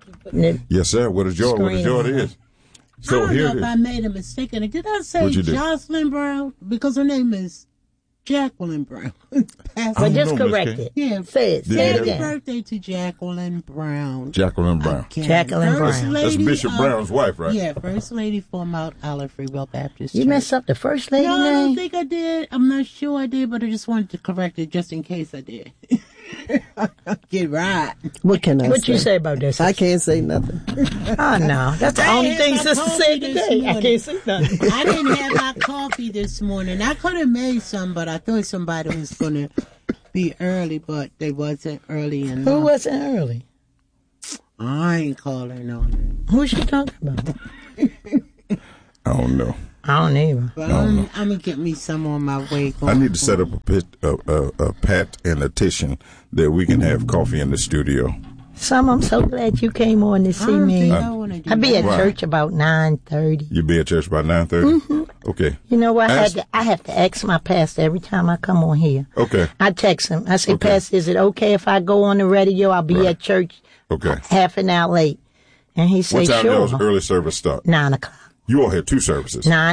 Yes, sir. What a joy. What a joy it is. So I here don't know if I made a mistake. Did I say Jocelyn Brown? Because her name is Jacqueline Brown. Well, just correct it. Yeah. Say it Happy again. birthday to Jacqueline Brown. Jacqueline Brown. Again. Jacqueline First Brown. lady That's Bishop Brown's wife, right? Yeah, First Lady for Mount Olive Free Will Baptist You Church. messed up the first lady No, name? I don't think I did. I'm not sure I did, but I just wanted to correct it just in case I did. Get right. What can I say? What you say about this? I can't say nothing. Oh, no. That's the only had thing my sister coffee said this today. I morning. can't say nothing. I didn't have my coffee this morning. I could have made some, but I thought somebody was going to be early, but they wasn't early enough. Who wasn't early? I ain't calling no name. Who's she talking about? I don't know. I don't either. But I'm going to get me some on my way. I need to set up a Pat and a Titian that we can have coffee in the studio. Sam, I'm so glad you came on to see I don't me. think I want to do I'll be at that. church about 9:30. You be at church by 9:30? Mm-hmm. Okay. You know what? I have to ask my pastor every time I come on here. Okay. I text him. I say, Okay. Pastor, is it okay if I go on the radio? I'll be at church Okay. half an hour late. And he What says, time sure. does early service start? 9 o'clock. You all had two services. 9